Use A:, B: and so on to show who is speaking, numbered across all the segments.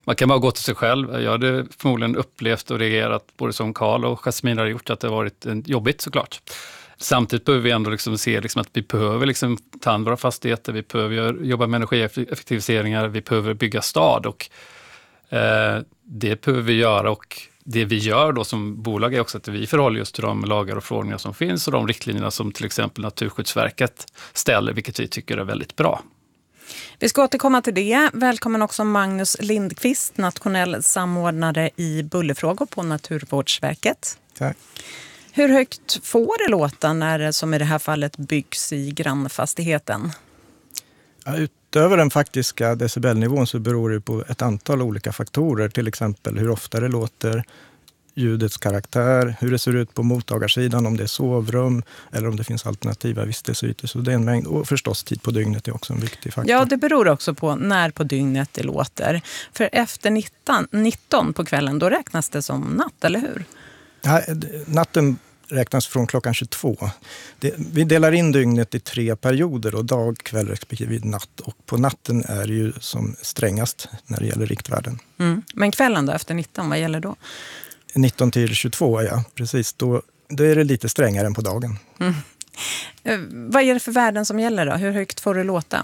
A: Man kan bara gå till sig själv. Jag hade förmodligen upplevt och reagerat både som Carl och Jasmin har gjort att det har varit jobbigt såklart. Samtidigt behöver vi ändå liksom se liksom att vi behöver liksom ta hand om våra fastigheter, vi behöver jobba med energieffektiviseringar, vi behöver bygga stad och det behöver vi göra och det vi gör då som bolag är också att vi förhåller oss till de lagar och förordningar som finns och de riktlinjerna som till exempel Naturskyddsverket ställer, vilket vi tycker är väldigt bra.
B: Vi ska återkomma till det. Välkommen också Magnus Lindqvist, nationell samordnare i bullerfrågor på Naturvårdsverket.
C: Tack.
B: Hur högt får det låta när det som i det här fallet byggs i grannfastigheten?
C: Ja, utöver den faktiska decibelnivån så beror det på ett antal olika faktorer. Till exempel hur ofta det låter, ljudets karaktär, hur det ser ut på mottagarsidan, om det är sovrum eller om det finns alternativa vistelseytor. Så det är en mängd. Och förstås tid på dygnet är också en viktig faktor.
B: Ja, det beror också på när på dygnet det låter. För efter 19 på kvällen, då räknas det som natt, eller hur?
C: Ja, natten räknas från klockan 22. Vi delar in dygnet i 3 perioder, och dag, kväll respektive natt. Och på natten är det ju som strängast när det gäller riktvärden.
B: Mm. Men kvällen då, efter 19, vad gäller då?
C: 19 till 22, ja, precis. Då är det lite strängare än på dagen.
B: Mm. Vad är det för värden som gäller då? Hur högt får det låta?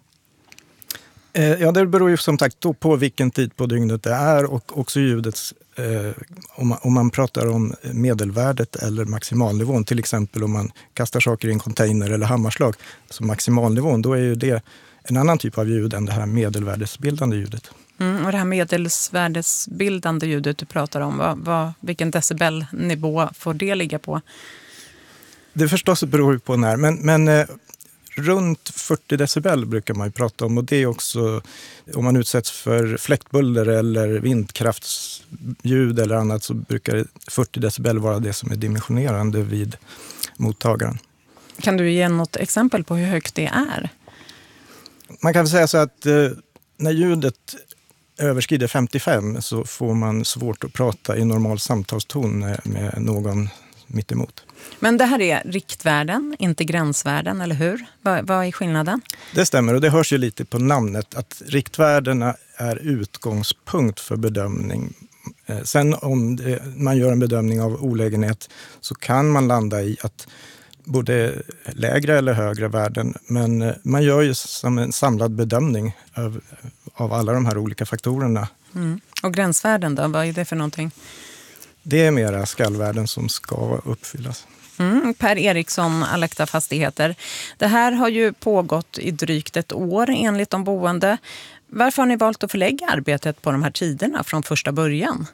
C: Ja, det beror ju som sagt då på vilken tid på dygnet det är och också ljudets, om man pratar om medelvärdet eller maximalnivån, till exempel om man kastar saker i en container eller hammarslag, så maximalnivån, då är ju det en annan typ av ljud än det här medelvärdesbildande ljudet.
B: Och det här medelsvärdesbildande ljudet du pratar om, vilken decibelnivå får det ligga på?
C: Det förstås beror på när, men runt 40 decibel brukar man ju prata om, och det är också om man utsätts för fläktbuller eller vindkraftsljud eller annat, så brukar 40 decibel vara det som är dimensionerande vid mottagaren.
B: Kan du ge något exempel på hur högt det är?
C: Man kan säga så att när ljudet överskrider 55 så får man svårt att prata i normal samtalston med någon mitt emot.
B: Men det här är riktvärden, inte gränsvärden, eller hur? Vad är skillnaden?
C: Det stämmer, och det hörs ju lite på namnet att riktvärdena är utgångspunkt för bedömning. Sen om man gör en bedömning av olägenhet så kan man landa i att både lägre eller högre värden, men man gör ju som en samlad bedömning av alla de här olika faktorerna.
B: Mm. Och gränsvärden då, vad är det för någonting?
C: Det är mera skallvärden som ska uppfyllas.
B: Per Eriksson, Alecta Fastigheter. Det här har ju pågått i drygt ett år enligt de boende. Varför har ni valt att förlägga arbetet på de här tiderna från första början?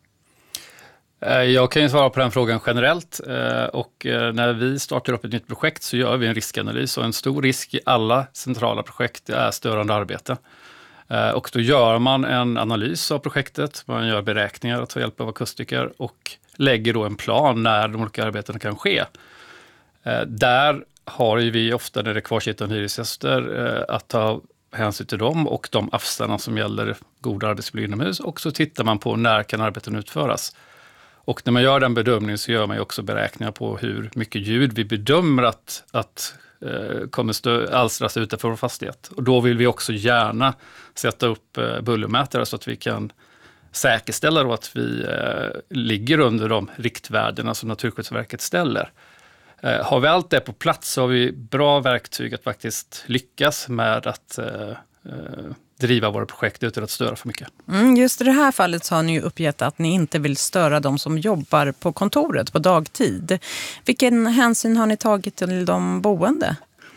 A: Jag kan ju svara på den frågan generellt, och när vi startar upp ett nytt projekt så gör vi en riskanalys, och en stor risk i alla centrala projekt är störande arbete. Och då gör man en analys av projektet, man gör beräkningar och tar hjälp av akustiker och lägger då en plan när de olika arbetena kan ske. Där har ju vi ofta när det kvarsittande hyresgäster att ta hänsyn till dem och de avstånden som gäller god arbetsmiljö inomhus, och så tittar man på när kan arbeten utföras. Och när man gör den bedömningen så gör man ju också beräkningar på hur mycket ljud vi bedömer att kommer alstras utanför vår fastighet. Och då vill vi också gärna sätta upp bullermätare så att vi kan säkerställa då att vi ligger under de riktvärdena som Naturskyddsverket ställer. Har vi allt det på plats så har vi bra verktyg att faktiskt lyckas med att driva våra projekt utan att störa för mycket.
B: Just i det här fallet så har ni ju uppgett att ni inte vill störa de som jobbar på kontoret på dagtid. Vilken hänsyn har ni tagit till de boende?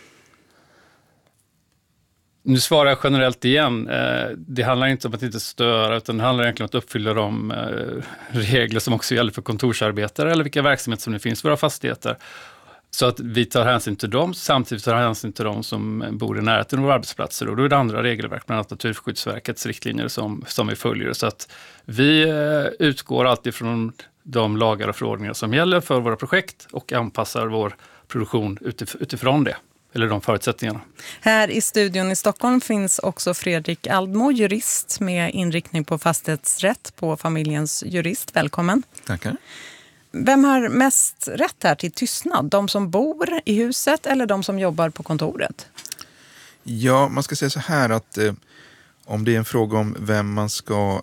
A: Nu svarar jag generellt igen. Det handlar inte om att inte störa, utan det handlar egentligen om att uppfylla de regler som också gäller för kontorsarbetare eller vilka verksamheter som det finns i våra fastigheter. Så att vi tar hänsyn till dem, samtidigt tar hänsyn till dem som bor i närheten av våra arbetsplatser. Och då är det andra regelverk, bland annat Naturskyddsverkets riktlinjer som vi följer. Så att vi utgår alltid från de lagar och förordningar som gäller för våra projekt och anpassar vår produktion utifrån det, eller de förutsättningarna. Här
B: i studion i Stockholm finns också Fredrik Aldmo, jurist med inriktning på fastighetsrätt på Familjens Jurist. Välkommen.
D: Tackar.
B: Vem har mest rätt här till tystnad? De som bor i huset eller de som jobbar på kontoret?
D: Ja, man ska säga så här att Om det är en fråga om vem man ska